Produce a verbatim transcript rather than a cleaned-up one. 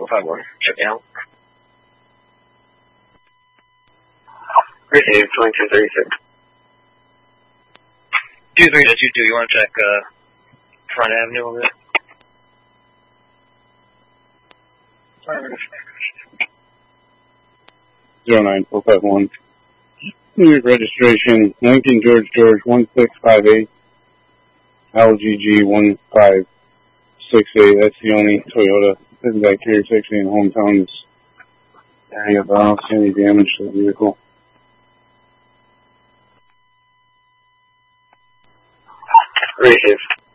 four five one. Check out. Received, twenty-two thirty-six. two three to two two, you want to check uh, Front Avenue over there? zero nine four five one. New York registration, Lincoln George George one six five eight, L G G one five six eight. That's the only Toyota in that Carrier sixty in hometown's area, but I don't see any damage to the vehicle. Received.